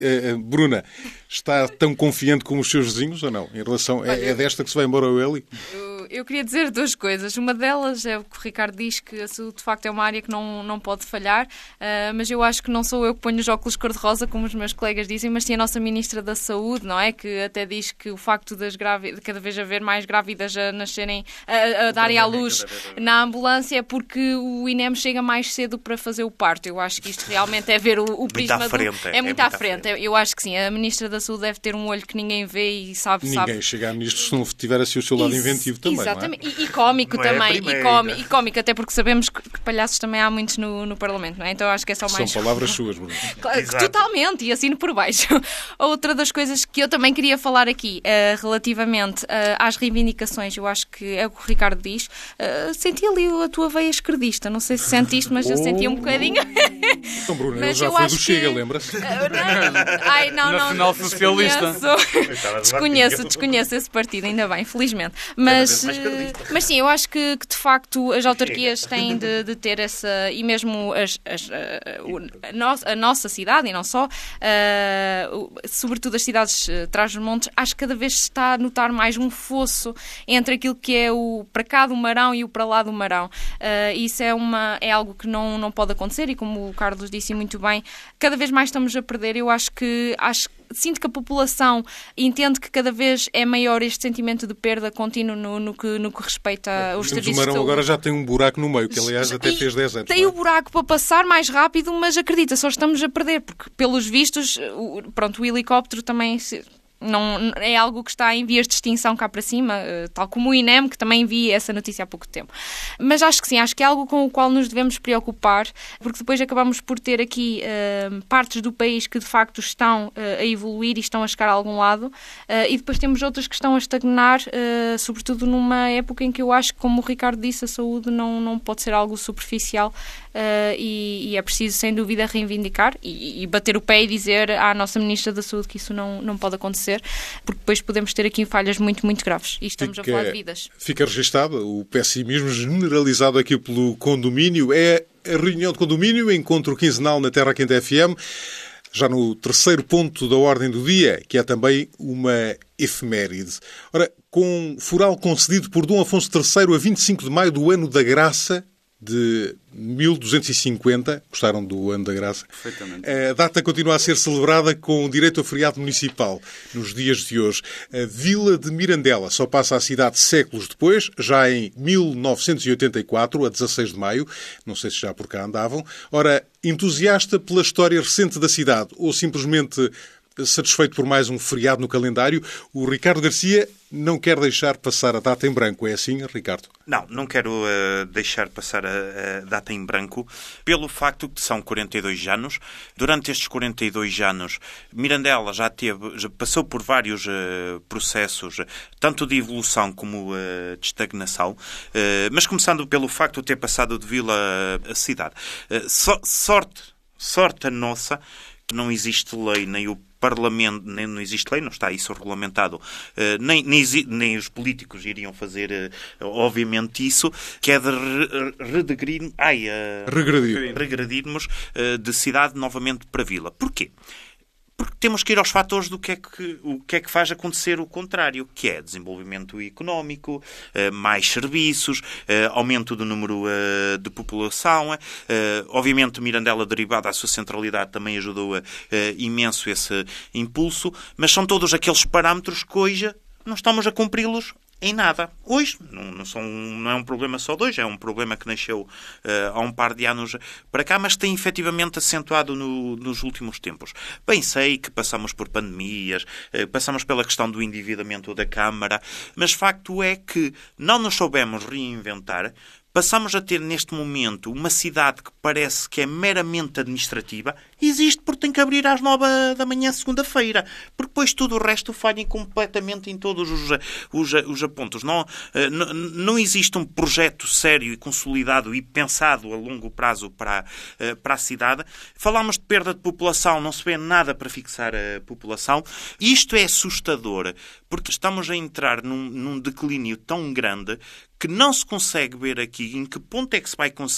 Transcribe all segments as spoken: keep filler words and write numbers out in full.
Uh, Bruna, está tão confiante como os seus vizinhos ou não? Em relação, Olha, é, é desta que se vai embora o Eli? Eu, eu queria dizer duas coisas. Uma delas é o que o Ricardo diz, que a saúde de facto é uma área que não, não pode falhar, uh, mas eu acho que não sou eu que ponho os óculos cor-de-rosa, como os meus colegas dizem, mas sim a nossa Ministra da Saúde, não é? Que até diz que o facto das grávidas, de cada vez haver mais grávidas a nascerem, a, a darem à luz na ambulância, é porque o I N E M chega mais cedo para fazer o parto. Eu acho que isto realmente é ver o, o prisma muito à frente, do... É, é muito é à frente. frente. Eu acho que sim. A Ministra da Saúde deve ter um olho que ninguém vê e sabe... Ninguém sabe... chega a Ministro se não tiver assim o seu lado Isso, inventivo também, exatamente. não é? E, e cómico não é também. E, cómico, e cómico, até porque sabemos que, que palhaços também há muitos no, no Parlamento, não é? Então acho que é só mais... São palavras suas, Bruno. Totalmente. E assino por baixo. Outra das coisas que eu também queria falar aqui, uh, relativamente uh, às reivindicações, eu acho que é o que o Ricardo diz, uh, senti ali a tua veia esquerdista. Não sei se sentiste, mas eu senti um bocadinho... Então, Bruno, ele Mas já eu foi acho do Chega, que- lembra-se? Uh, não, ai, não, não, Nacional Socialista. Desconheço, desconheço, desconheço esse partido, ainda bem, felizmente. Mas, Cada vez mais eh, cardista. mas sim, eu acho que, que, de facto as autarquias têm de, de ter essa, e mesmo as, as, a, o- a, nossa, a nossa cidade, e não só, eh, o- sobretudo as cidades eh, trás-os-montes, acho que cada vez se está a notar mais um fosso entre aquilo que é o para cá do Marão e o para lá do Marão. Eh, isso é, uma, é algo que não, não pode acontecer, e como o Carlos disse muito bem, cada vez mais estamos a perder. Eu acho que acho, sinto que a população entende que cada vez é maior este sentimento de perda contínuo no, no, que, no que respeita aos Mas serviços o Marão de saúde. agora já tem um buraco no meio, que aliás até E fez dez anos. Tem não o é? buraco para passar mais rápido, mas acredita, só estamos a perder, porque pelos vistos, o, pronto, o helicóptero também... Se, Não, é algo que está em vias de extinção cá para cima, tal como o I N E M, que também vi essa notícia há pouco tempo. Mas acho que sim, acho que é algo com o qual nos devemos preocupar, porque depois acabamos por ter aqui uh, partes do país que de facto estão uh, a evoluir e estão a chegar a algum lado, uh, e depois temos outras que estão a estagnar, uh, sobretudo numa época em que eu acho que, como o Ricardo disse, a saúde não, não pode ser algo superficial, uh, e, e é preciso, sem dúvida, reivindicar e, e bater o pé e dizer à nossa Ministra da Saúde que isso não, não pode acontecer, porque depois podemos ter aqui falhas muito, muito graves. E estamos Fica- a falar de vidas. Fica registado o pessimismo generalizado aqui pelo condomínio. É a reunião de condomínio, encontro quinzenal na Terra Quente F M, já no terceiro ponto da ordem do dia, que é também uma efeméride. Ora, com foral concedido por Dom Afonso terceiro a vinte e cinco de maio do ano da Graça de mil duzentos e cinquenta, gostaram do ano da Graça? Perfeitamente. A data continua a ser celebrada com direito a feriado municipal nos dias de hoje. A Vila de Mirandela só passa à cidade séculos depois, já em mil novecentos e oitenta e quatro, a dezasseis de maio. Não sei se já por cá andavam. Ora, entusiasta pela história recente da cidade ou simplesmente satisfeito por mais um feriado no calendário, o Ricardo Garcia não quer deixar passar a data em branco. É assim, Ricardo? Não, não quero uh, deixar passar a, a data em branco pelo facto que são quarenta e dois anos. Durante estes quarenta e dois anos, Mirandela já, teve, já passou por vários uh, processos, tanto de evolução como uh, de estagnação, uh, mas começando pelo facto de ter passado de vila a cidade. Uh, so, sorte, sorte a nossa que não existe lei, nem o Parlamento, nem não existe lei, não está isso regulamentado, uh, nem, nem, nem os políticos iriam fazer, uh, obviamente, isso, que é de re, redegrir, ai, uh, Regredir. regredirmos uh, de cidade novamente para vila. Porquê? Porque temos que ir aos fatores do que é que, o que é que faz acontecer o contrário, que é desenvolvimento económico, mais serviços, aumento do número de população. Obviamente, Mirandela, derivada à sua centralidade, também ajudou imenso esse impulso, mas são todos aqueles parâmetros que hoje não estamos a cumpri-los em nada. Hoje, não, não, são, não é um problema só de hoje, é um problema que nasceu uh, há um par de anos para cá, mas tem efetivamente acentuado no, nos últimos tempos. Bem, sei que passamos por pandemias, uh, passamos pela questão do endividamento da Câmara, mas facto é que não nos soubemos reinventar. Passamos a ter, neste momento, uma cidade que parece que é meramente administrativa. Existe porque tem que abrir às nove da manhã, segunda-feira. Porque depois tudo o resto falha completamente em todos os, os, os apontos. Não, não, não existe um projeto sério e consolidado e pensado a longo prazo para, para a cidade. Falamos de perda de população, não se vê nada para fixar a população. Isto é assustador, porque estamos a entrar num, num declínio tão grande que não se consegue ver aqui em que ponto é que se vai conseguir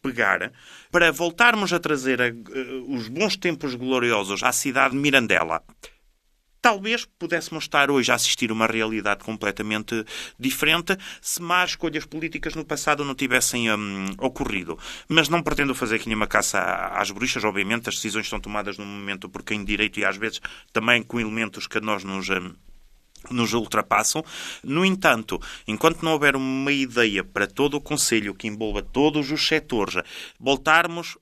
pegar para voltarmos a trazer a, uh, os bons tempos gloriosos à cidade de Mirandela. Talvez pudéssemos estar hoje a assistir a uma realidade completamente diferente se más escolhas políticas no passado não tivessem hum, ocorrido. Mas não pretendo fazer aqui nenhuma caça às bruxas. Obviamente, as decisões são tomadas num momento por quem direito e às vezes também com elementos que a nós nos... Hum, nos ultrapassam. No entanto, enquanto não houver uma ideia para todo o Conselho que envolva todos os setores, voltarmos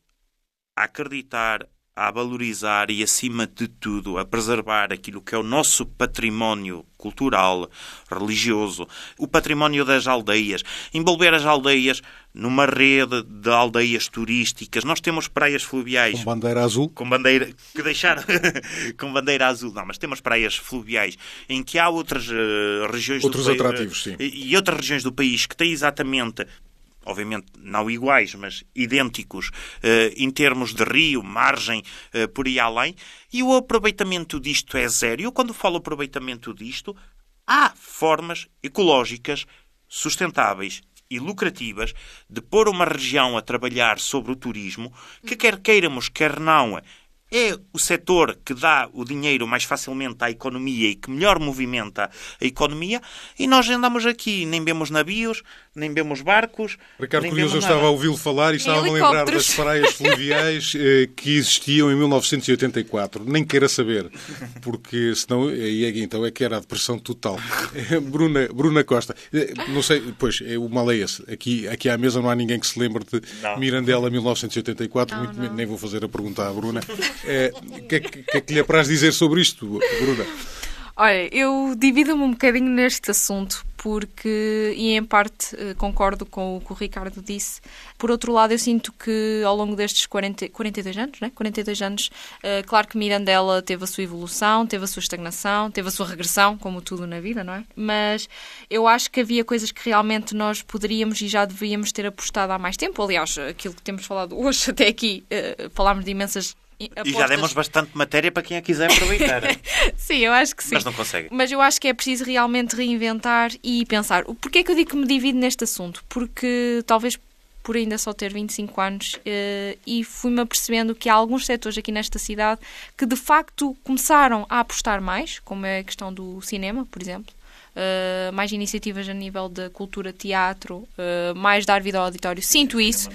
a acreditar, a valorizar e, acima de tudo, a preservar aquilo que é o nosso património cultural, religioso, o património das aldeias, envolver as aldeias numa rede de aldeias turísticas. Nós temos praias fluviais... Com bandeira azul? Com bandeira... Que deixar... com bandeira azul. Não, mas temos praias fluviais em que há outras uh, regiões outros do país... Outros atrativos, sim. E, e outras regiões do país que têm exatamente... obviamente não iguais, mas idênticos, eh, em termos de rio, margem, eh, por aí além, e o aproveitamento disto é zero. Eu, quando falo aproveitamento disto, há formas ecológicas, sustentáveis e lucrativas de pôr uma região a trabalhar sobre o turismo, que quer queiramos, quer não, é o setor que dá o dinheiro mais facilmente à economia e que melhor movimenta a economia, e nós andamos aqui, nem vemos navios, nem vemos barcos. Ricardo nem Curioso, eu vemos estava a ouvi-lo falar e estava-me a lembrar das praias fluviais eh, que existiam em mil novecentos e oitenta e quatro. Nem queira saber, porque senão aí então é que era a depressão total. Bruna, Bruna Costa, não sei, pois, o mal é esse. Aqui, aqui à mesa não há ninguém que se lembre de não. Mirandela mil novecentos e oitenta e quatro, não, muito, não. Nem vou fazer a pergunta à Bruna. O é, que, é, que é que lhe apraz dizer sobre isto, Bruna? Olha, eu divido-me um bocadinho neste assunto, porque, e em parte concordo com o que o Ricardo disse. Por outro lado, eu sinto que ao longo destes quarenta, quarenta e dois anos, né? quarenta e dois anos, uh, claro que Mirandela teve a sua evolução, teve a sua estagnação, teve a sua regressão, como tudo na vida, não é? Mas eu acho que havia coisas que realmente nós poderíamos e já deveríamos ter apostado há mais tempo. Aliás, aquilo que temos falado hoje até aqui, uh, falámos de imensas apostas. E já demos bastante matéria para quem a quiser aproveitar. Sim, eu acho que sim. Mas não consegue. Mas eu acho que é preciso realmente reinventar e pensar. Porquê é que eu digo que me divido neste assunto? Porque talvez por ainda só ter vinte e cinco anos uh, e fui-me apercebendo que há alguns setores aqui nesta cidade que de facto começaram a apostar mais, como é a questão do cinema, por exemplo. Uh, mais iniciativas a nível de cultura, teatro, uh, mais dar vida ao auditório. Sinto isso.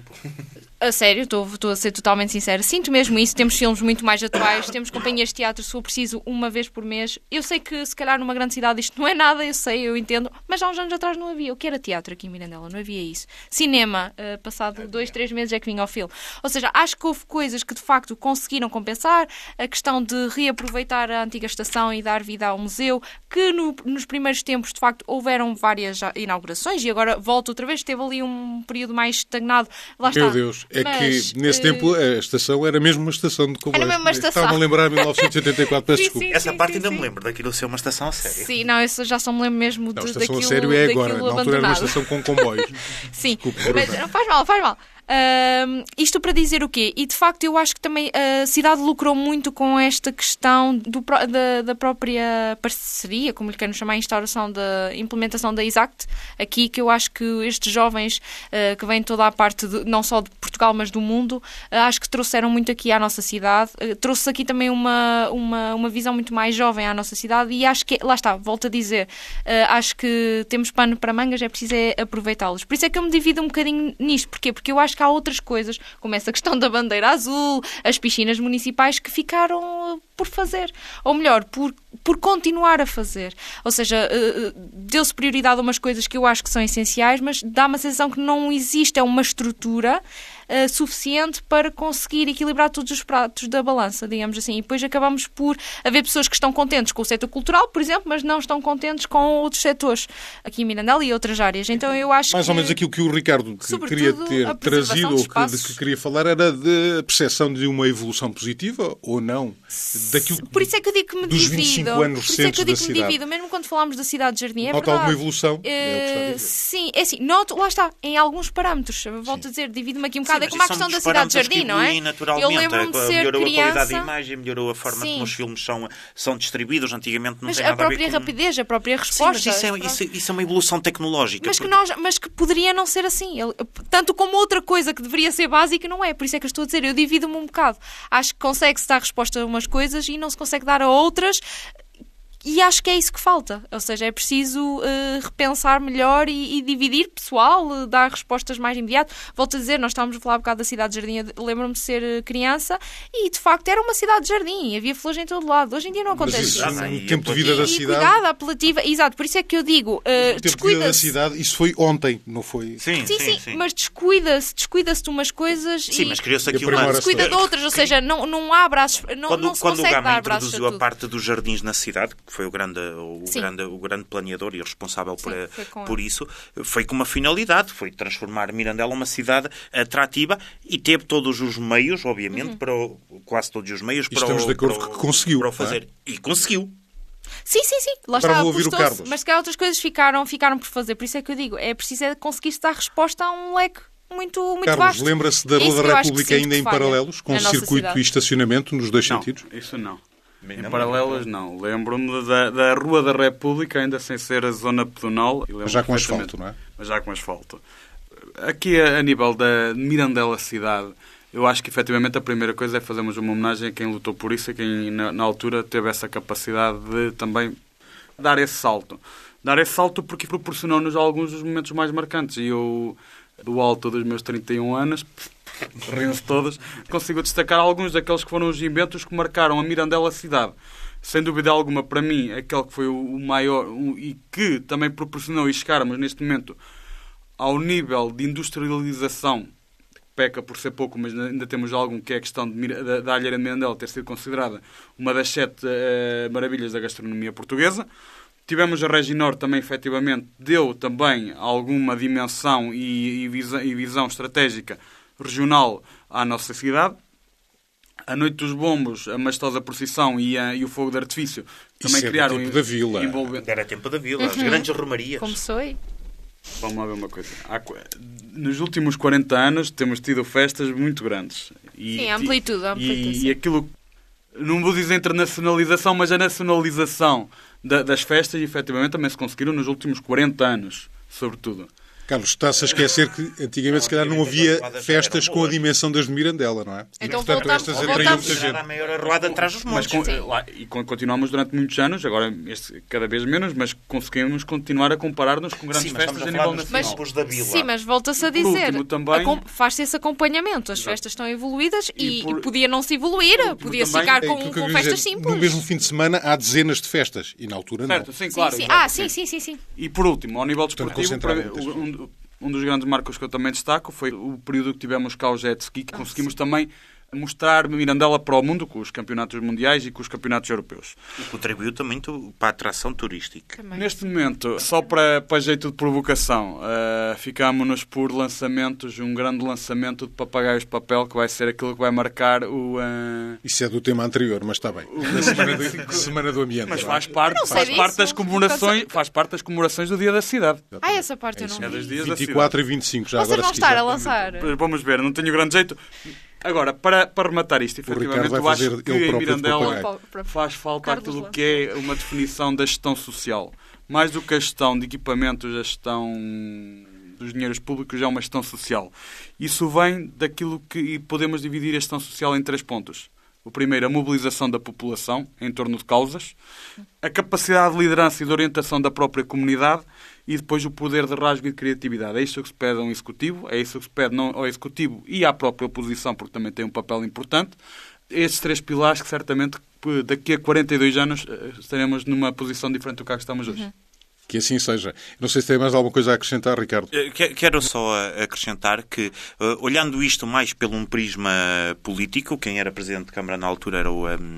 A sério, estou, estou a ser totalmente sincera. Sinto mesmo isso. Temos filmes muito mais atuais, temos companhias de teatro, se for preciso, uma vez por mês. Eu sei que, se calhar, numa grande cidade isto não é nada, eu sei, eu entendo, mas há uns anos atrás não havia. O que era teatro aqui em Mirandela? Não havia isso. Cinema, uh, passado dois, três meses é que vinha ao filme. Ou seja, acho que houve coisas que, de facto, conseguiram compensar. A questão de reaproveitar a antiga estação e dar vida ao museu, que no, nos primeiros tempos, de facto, houveram várias inaugurações e agora volta outra vez. Teve ali um período mais estagnado. Lá está. Meu Deus. É mas, que nesse uh... tempo a estação era mesmo uma estação de comboios. Era mesmo uma estação. Estava-me a lembrar de mil novecentos e oitenta e quatro, peço sim, desculpa. Sim, Essa sim, parte sim, ainda sim. me lembro daquilo ser uma estação a sério. Sim, não, isso já só me lembro mesmo de, não, a estação daquilo, a sério é agora. Na altura era uma estação com comboios. Sim, desculpa, mas não faz mal, faz mal. Uh, isto para dizer o quê? E de facto eu acho que também a cidade lucrou muito com esta questão do, da, da própria parceria, como lhe queremos chamar, a instauração da implementação da Exact, aqui, que eu acho que estes jovens uh, que vêm toda a parte, de, não só de Portugal, mas do mundo, uh, acho que trouxeram muito aqui à nossa cidade, uh, trouxe aqui também uma, uma, uma visão muito mais jovem à nossa cidade e acho que, lá está, volto a dizer, uh, acho que temos pano para mangas, é preciso é aproveitá-los. Por isso é que eu me divido um bocadinho nisto, porquê? Porque eu acho que há outras coisas, como essa questão da bandeira azul, as piscinas municipais, que ficaram por fazer. Ou melhor, por, por continuar a fazer. Ou seja, deu-se prioridade a umas coisas que eu acho que são essenciais, mas dá-me a sensação que não existe uma estrutura uh, suficiente para conseguir equilibrar todos os pratos da balança, digamos assim. E depois acabamos por haver pessoas que estão contentes com o setor cultural, por exemplo, mas não estão contentes com outros setores, aqui em Mirandela e outras áreas. Então eu acho Mais que... ou menos aquilo que o Ricardo que queria ter trazido, ou que, de que queria falar, era de percepção de uma evolução positiva ou não? Daquilo, por isso é que eu digo que me dos divido. vinte e cinco anos por isso é que eu digo que me cidade. divido. Mesmo quando falamos da cidade de Jardim, é Nota verdade. alguma evolução? Uh, é sim, é assim. Noto, lá está, em alguns parâmetros. Volto sim. a dizer, divido-me aqui um bocado. verdade, sim, é como a questão da cidade jardim, não é? Naturalmente. Eu lembro-me de ser melhorou criança... a qualidade da imagem, melhorou a forma sim. como os filmes são, são distribuídos. Antigamente não mas tem a nada a ver com... Mas a própria rapidez, a própria resposta... Sim, mas isso é, isso, isso é uma evolução tecnológica. Mas, porque... que nós, mas que poderia não ser assim. Tanto como outra coisa que deveria ser básica, não é. Por isso é que eu estou a dizer, eu divido-me um bocado. Acho que consegue-se dar resposta a umas coisas e não se consegue dar a outras... E acho que é isso que falta. Ou seja, é preciso uh, repensar melhor e, e dividir pessoal, uh, dar respostas mais imediatas. Volto a dizer, nós estávamos a falar um bocado da cidade de jardim. Lembro-me de ser uh, criança e, de facto, era uma cidade de jardim. Havia flores em todo lado. Hoje em dia não acontece isso. Mas isso, o tempo de vida da e, cidade... E cuidado, apelativa. Exato, por isso é que eu digo... Uh, o tempo descuida-se... de vida da cidade, isso foi ontem, não foi... Sim, sim, sim, sim, sim. mas descuida-se. Descuida-se de umas coisas sim, e... mas criou-se aqui uma... Descuida de outras. Ou seja, não, não há braços... Não, quando não se quando o consegue Gama dar braços a introduziu a tudo. parte dos jardins na cidade, que foi o grande... O Sim. grande, o grande planeador e o responsável Sim, por, por isso, foi com uma finalidade, foi transformar Mirandela uma cidade atrativa e teve todos os meios, obviamente, uhum. para o, quase todos os meios e para estamos o, de acordo para o, que conseguiu, para o fazer. É? E conseguiu. Sim, sim, sim. Lá Agora está, vou ouvir o Carlos. Mas se calhar outras coisas ficaram, ficaram por fazer. Por isso é que eu digo, é preciso é conseguir-se dar resposta a um leque muito, muito Carlos, vasto. lembra-se da Rua da República ainda em paralelos, com circuito cidade. E estacionamento nos dois não, sentidos? Isso não. Em não, paralelas, não. Lembro-me da, da Rua da República, ainda sem ser a zona pedonal. Mas já com asfalto, não é? Mas já com asfalto. Aqui, a, a nível da Mirandela cidade, eu acho que, efetivamente, a primeira coisa é fazermos uma homenagem a quem lutou por isso, a quem, na, na altura, teve essa capacidade de também dar esse salto. Dar esse salto porque proporcionou-nos alguns dos momentos mais marcantes. E eu, do alto dos meus trinta e um anos... riam-se todas, consigo destacar alguns daqueles que foram os inventos que marcaram a Mirandela cidade. Sem dúvida alguma, para mim, aquele que foi o maior o, e que também proporcionou e chegarmos neste momento ao nível de industrialização, que peca por ser pouco, mas ainda temos algum, que é a questão de, da, da Alheira de Mirandela ter sido considerada uma das sete uh, maravilhas da gastronomia portuguesa. Tivemos a Reginor também, efetivamente, deu também alguma dimensão e, e, visão, e visão estratégica regional à nossa cidade. A Noite dos Bombos, a majestosa procissão e, a, e o fogo de artifício também Isso criaram... Era tempo da Vila. Envolve... Era tempo da Vila, as uhum. grandes romarias. Começou aí. Vamos lá ver uma coisa. Há, nos últimos quarenta anos temos tido festas muito grandes. E, Sim, a amplitude. A amplitude e, e aquilo... Não vou dizer internacionalização, mas a nacionalização da, das festas, efetivamente, também se conseguiram nos últimos quarenta anos, sobretudo. Carlos, está-se a esquecer que antigamente, se calhar, não havia festas com a dimensão das de Mirandela, não é? Então, e, portanto, voltamos, estas voltamos. atraíam muita gente. Era a maior arruada atrás dos montes. Mas, com, lá, e continuamos durante muitos anos, agora este, cada vez menos, mas conseguimos continuar a comparar-nos com grandes sim, festas a, a nível nacional. Mas, da Vila. Sim, mas volta-se a dizer, também, faz-se esse acompanhamento, as exato. festas estão evoluídas e, e, por, e podia não se evoluir, podia-se ficar com, é, com festas dizer, simples. No mesmo fim de semana há dezenas de festas e na altura certo, não. Sim, claro. Sim, sim. Exato, Ah, sim, sim, sim, sim. E por último, ao nível desportivo, Portanto, um, um dos grandes marcos que eu também destaco foi o período que tivemos cá o jet ski, que ah, conseguimos sim. também mostrar Mirandela para o mundo com os campeonatos mundiais e com os campeonatos europeus. E contribuiu também para a atração turística. Também. Neste momento, só para, para jeito de provocação, uh, ficámos-nos por lançamentos, um grande lançamento de Papagaios de Papel, que vai ser aquilo que vai marcar o... Uh... Isso é do tema anterior, mas está bem. Da semana do, semana do Ambiente. Mas faz parte, faz parte, das comemorações, faz parte das comemorações do Dia da Cidade. Ah, essa parte é eu não é vi. vinte e quatro e vinte e cinco, já Vocês agora vão se estar quiser. a lançar. Vamos ver, não tenho grande jeito. Agora, para, para rematar isto, efetivamente, eu acho que em Mirandela faz falta aquilo que é uma definição da gestão social. Mais do que a gestão de equipamentos, a gestão dos dinheiros públicos é uma gestão social. Isso vem daquilo que... E podemos dividir a gestão social em três pontos. O primeiro, a mobilização da população em torno de causas. A capacidade de liderança e de orientação da própria comunidade. E depois o poder de rasgo e de criatividade. É isso que se pede a um executivo, é isso que se pede ao executivo e à própria oposição, porque também tem um papel importante. Estes três pilares que certamente daqui a quarenta e dois anos estaremos numa posição diferente do que estamos hoje. Uhum. Que assim seja. Não sei se tem mais alguma coisa a acrescentar, Ricardo. Quero só acrescentar que, olhando isto mais pelo um prisma político, quem era Presidente de Câmara na altura era o... Um...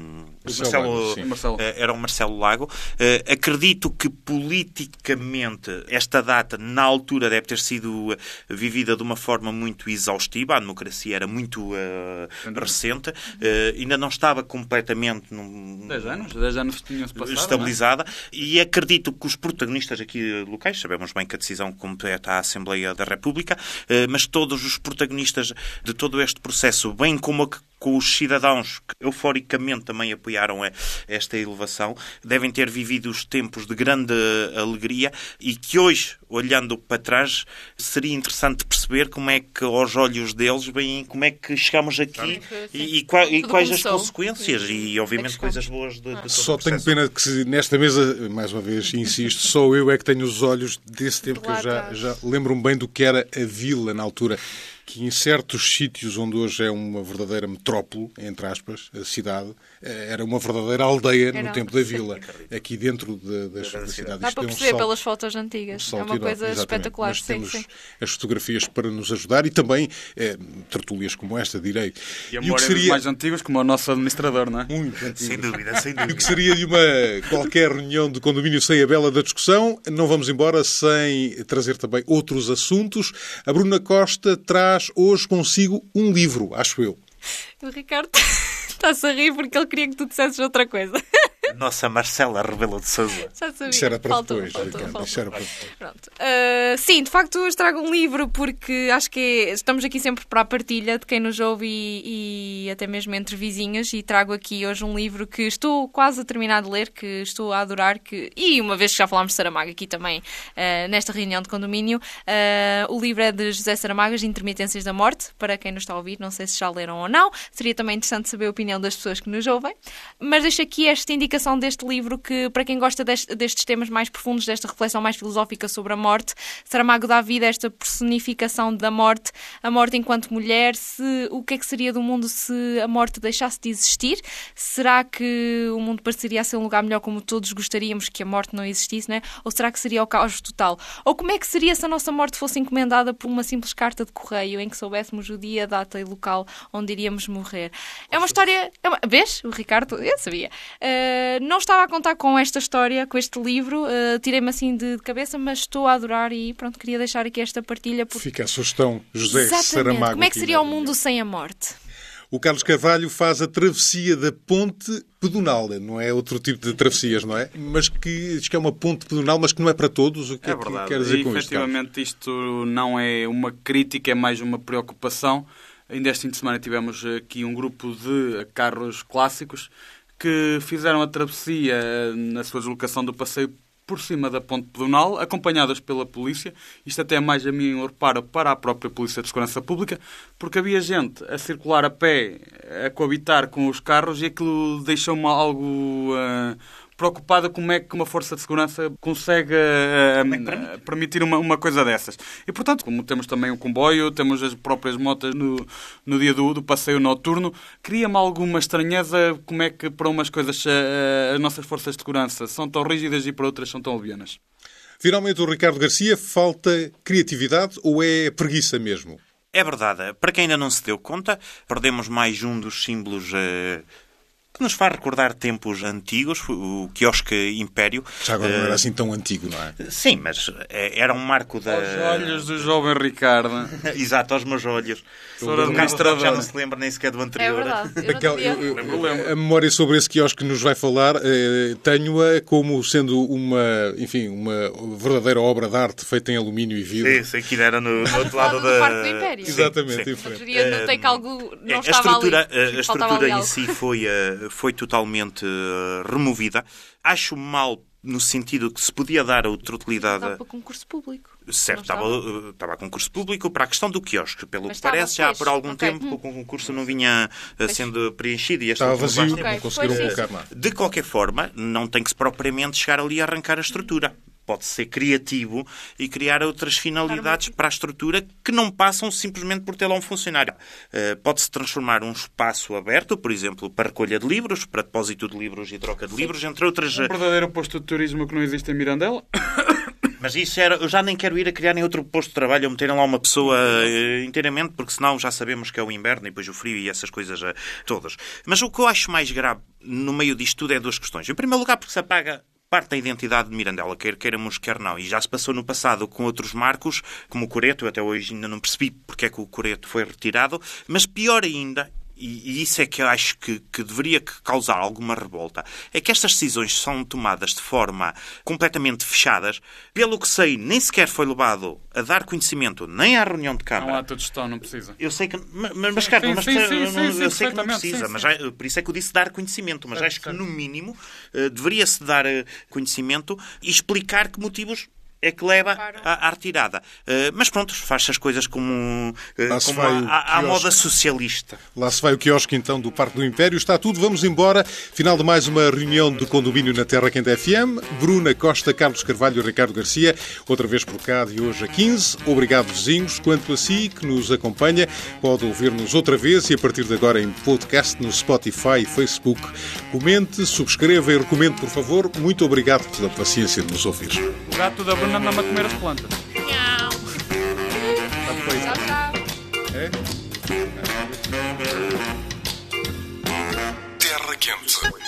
Marcelo, Lago, sim. Marcelo. Era o Marcelo Lago. Uh, acredito que politicamente esta data, na altura, deve ter sido vivida de uma forma muito exaustiva. A democracia era muito uh, recente. Uh, ainda não estava completamente num, dez anos. dez anos tinham-se passado, estabilizada. E acredito que os protagonistas aqui locais, sabemos bem que a decisão compete à Assembleia da República, uh, mas todos os protagonistas de todo este processo, bem como a com os cidadãos que euforicamente também apoiaram esta elevação, devem ter vivido os tempos de grande alegria e que hoje, olhando para trás, seria interessante perceber como é que, aos olhos deles, bem, como é que chegamos aqui e, e, qua, e quais as consequências e, obviamente, coisas boas de, de todo Só o processo. tenho pena que nesta mesa, mais uma vez, insisto, só eu é que tenho os olhos desse tempo que eu já, já lembro-me bem do que era a vila na altura. Que em certos sítios onde hoje é uma verdadeira metrópole, entre aspas, a cidade, era uma verdadeira aldeia era. no tempo da vila, aqui dentro de, da, da cidade. Dá para perceber pelas fotos antigas. Um é uma coisa enorme, espetacular. Mas sim, temos sim. as fotografias para nos ajudar e também é, tertúlias como esta, direi. E a memória e o que seria... mais antigos, como o nosso administrador, não é? Muito antigo. Sem dúvida, sem dúvida. E o que seria de uma qualquer reunião de condomínio sem a bela da discussão, não vamos embora sem trazer também outros assuntos. A Bruna Costa traz hoje consigo um livro, acho eu. O Ricardo está-se a rir porque ele queria que tu dissesses outra coisa. Nossa Marcela Rebelo de Sousa. Já sabia. Isso era para faltou, depois, faltou, Ricardo. faltou. Isso era para depois. Pronto. Uh, sim, de facto, hoje trago um livro porque acho que é, estamos aqui sempre para a partilha de quem nos ouve e, e até mesmo entre vizinhos e trago aqui hoje um livro que estou quase a terminar de ler, que estou a adorar que, e uma vez que já falámos de Saramago aqui também uh, nesta reunião de condomínio, uh, o livro é de José Saramago, As Intermitências da Morte, para quem nos está a ouvir, não sei se já leram ou não, seria também interessante saber a opinião das pessoas que nos ouvem, mas deixo aqui esta indicação deste livro que, para quem gosta deste, destes temas mais profundos, desta reflexão mais filosófica sobre a morte, Saramago dá vida a esta personificação da morte, a morte enquanto mulher, se, o que é que seria do mundo se a morte deixasse de existir? Será que o mundo pareceria ser um lugar melhor como todos gostaríamos que a morte não existisse, né? Ou será que seria o caos total? Ou como é que seria se a nossa morte fosse encomendada por uma simples carta de correio em que soubéssemos o dia, a data e local onde iríamos morrer? É uma história... É uma... Vês? O Ricardo, eu sabia. Uh, não estava a contar com esta história, com este livro, uh, tirei-me assim de cabeça, mas estou a adorar e pronto, queria deixar aqui esta partilha. Porque... Fica a sugestão, José Exatamente. Saramago. Como é que seria o mundo sem a morte? O Carlos Carvalho faz a travessia da ponte pedonal, não é outro tipo de travessias, não é? Mas que diz que é uma ponte pedonal, mas que não é para todos. O que é, é verdade. Que quer dizer e, com efetivamente, isto? isto não é uma crítica, é mais uma preocupação. Ainda este fim de semana tivemos aqui um grupo de carros clássicos que fizeram a travessia na sua deslocação do passeio por cima da ponte pedonal, acompanhadas pela polícia. Isto até é mais a mim reparo para a própria Polícia de Segurança Pública, porque havia gente a circular a pé, a coabitar com os carros, e aquilo deixou-me algo uh, preocupada como é que uma força de segurança consegue uh, permitir uma, uma coisa dessas. E, portanto, como temos também o comboio, temos as próprias motas no, no dia do, do passeio noturno, cria-me alguma estranheza como é que para umas coisas uh, as nossas forças de segurança são tão rígidas e para outras são tão levianas. Finalmente, o Ricardo Garcia, falta criatividade ou é preguiça mesmo? É verdade. Para quem ainda não se deu conta, perdemos mais um dos símbolos... Uh... que nos faz recordar tempos antigos, o quiosque Império. Já agora não era assim tão antigo, não é? Sim, mas era um marco da... Aos olhos do jovem Ricardo. Exato, aos meus olhos. O administrador já não se lembra nem sequer do anterior. É verdade. Eu Aquela, eu, eu, eu, a memória sobre esse quiosque que nos vai falar, eh, tenho-a como sendo uma, enfim, uma verdadeira obra de arte feita em alumínio e vidro. Sim, sim, que era no, no outro lado do da... Parque do Império. Exatamente, sim, sim. diferente. Eu notei que algo não a estava estrutura, ali. A estrutura em si foi, foi totalmente uh, removida. Acho mal no sentido que se podia dar outra utilidade... Estava para concurso público. Certo, estava, estava? estava a concurso público para a questão do quiosque. Pelo Mas que parece, estava, já por algum okay. tempo hum. o concurso não vinha uh, sendo preenchido. E esta estava vazio, okay. não conseguiram pois colocar lá. De qualquer forma, não tem que se propriamente chegar ali a arrancar a estrutura. Pode ser criativo e criar outras finalidades para a estrutura que não passam simplesmente por ter lá um funcionário. Uh, pode-se transformar um espaço aberto, por exemplo, para recolha de livros, para depósito de livros e troca de livros, entre outras... Um verdadeiro posto de turismo que não existe em Mirandela. Mas isso era... Eu já nem quero ir a criar nem outro posto de trabalho ou meterem lá uma pessoa uh, inteiramente, porque senão já sabemos que é o inverno e depois o frio e essas coisas uh, todas. Mas o que eu acho mais grave no meio disto tudo é duas questões. Em primeiro lugar, porque se apaga parte da identidade de Mirandela, quer queiramos, quer não. E já se passou no passado com outros marcos, como o Coreto. Eu até hoje ainda não percebi porque é que o Coreto foi retirado. Mas pior ainda, e isso é que eu acho que, que deveria causar alguma revolta, é que estas decisões são tomadas de forma completamente fechadas. Pelo que sei, nem sequer foi levado a dar conhecimento nem à reunião de Câmara. Não há de gestão, não precisa. Eu sei que... Mas, mas Carlos, mas, sim, sim, sim, sim, eu sim, sei que não precisa. sim, mas sim. Já, por isso é que eu disse dar conhecimento. Mas certo, acho que, certo. no mínimo, uh, deveria-se dar uh, conhecimento e explicar que motivos é que leva à, à retirada. Uh, mas pronto, faz-se as coisas como, uh, como à, à moda socialista. Lá se vai o quiosque, então, do Parque do Império. Está tudo, vamos embora. Final de mais uma reunião do condomínio na Terra Quente F M. Bruna Costa, Carlos Carvalho e Ricardo Garcia, outra vez por cá, de hoje a quinze. Obrigado, vizinhos. Quanto a si, que nos acompanha, pode ouvir-nos outra vez e a partir de agora em podcast no Spotify e Facebook. Comente, subscreva e recomende, por favor. Muito obrigado pela paciência de nos ouvir. O gato da Bruna anda-me a comer as plantas. Tchau, tchau. É? Terra Quente.